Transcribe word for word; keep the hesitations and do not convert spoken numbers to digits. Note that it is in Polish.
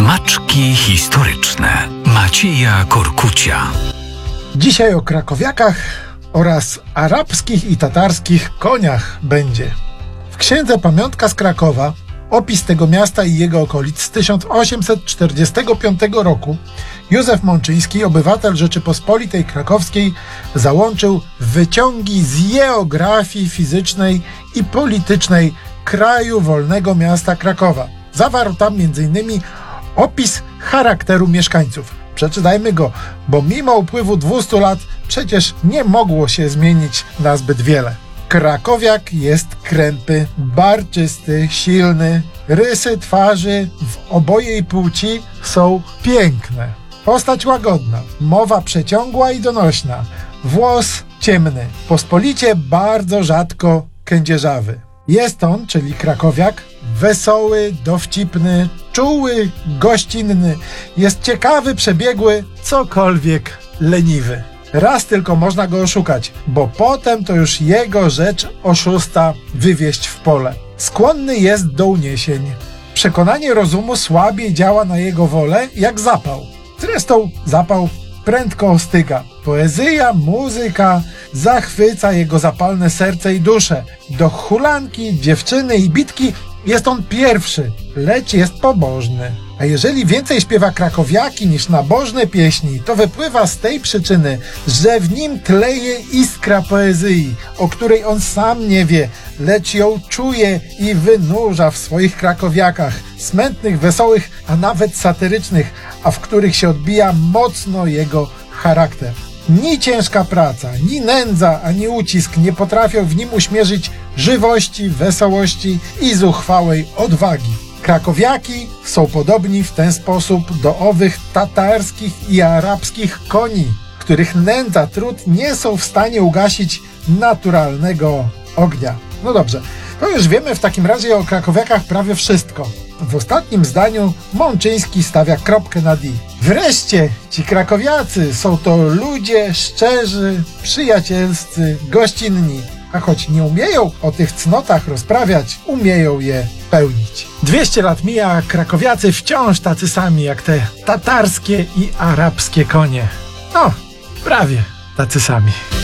Smaczki historyczne Macieja Korkucia. Dzisiaj o krakowiakach oraz arabskich i tatarskich koniach będzie. W księdze Pamiątka z Krakowa opis tego miasta i jego okolic z tysiąc osiemset czterdziestego piątego roku Józef Mączyński, obywatel Rzeczypospolitej Krakowskiej, załączył wyciągi z geografii fizycznej i politycznej kraju wolnego miasta Krakowa. Zawarł tam między innymi opis charakteru mieszkańców. Przeczytajmy go, bo mimo upływu dwustu lat przecież nie mogło się zmienić na zbyt wiele. Krakowiak jest krępy, barczysty, silny. Rysy twarzy w obojej płci są piękne. Postać łagodna, mowa przeciągła i donośna. Włos ciemny, pospolicie bardzo rzadko kędzierzawy. Jest on, czyli krakowiak, wesoły, dowcipny, czuły, gościnny. Jest ciekawy, przebiegły, cokolwiek leniwy. Raz tylko można go oszukać, bo potem to już jego rzecz oszusta wywieźć w pole. Skłonny jest do uniesień. Przekonanie rozumu słabiej działa na jego wolę jak zapał. Zresztą zapał prędko ostyga. Poezja, muzyka zachwyca jego zapalne serce i duszę. Do hulanki, dziewczyny i bitki jest on pierwszy, lecz jest pobożny. A jeżeli więcej śpiewa krakowiaki niż nabożne pieśni, to wypływa z tej przyczyny, że w nim tleje iskra poezji, o której on sam nie wie, lecz ją czuje i wynurza w swoich krakowiakach, smętnych, wesołych, a nawet satyrycznych, a w których się odbija mocno jego charakter. Ni ciężka praca, ni nędza, ani ucisk nie potrafią w nim uśmierzyć żywości, wesołości i zuchwałej odwagi. Krakowiaki są podobni w ten sposób do owych tatarskich i arabskich koni, których nędza, trud nie są w stanie ugasić naturalnego ognia. No dobrze, to już wiemy w takim razie o krakowiakach prawie wszystko. W ostatnim zdaniu Mączyński stawia kropkę nad i. Wreszcie ci krakowiacy są to ludzie szczerzy, przyjacielscy, gościnni, a choć nie umieją o tych cnotach rozprawiać, umieją je pełnić. dwieście lat mija, a krakowiacy wciąż tacy sami jak te tatarskie i arabskie konie. No, prawie tacy sami.